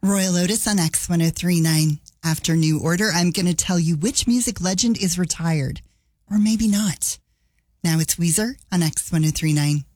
Royal Otis on X1039. After New Order, I'm going to tell you which music legend is retired. Or maybe not. Now it's Weezer on X1039.